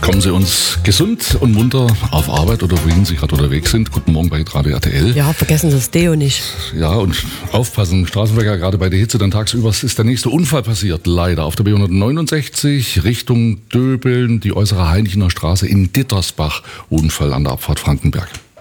Kommen Sie uns gesund und munter auf Arbeit oder wohin Sie gerade unterwegs sind. Guten Morgen bei Radio RTL. Ja, vergessen Sie das Deo nicht. Ja, und aufpassen, Straßenverkehr, gerade bei der Hitze dann tagsüber ist der nächste Unfall passiert. Leider auf der B169 Richtung Döbeln, die äußere Heinichener Straße in Dittersbach. Unfall an der Abfahrt Frankenberg.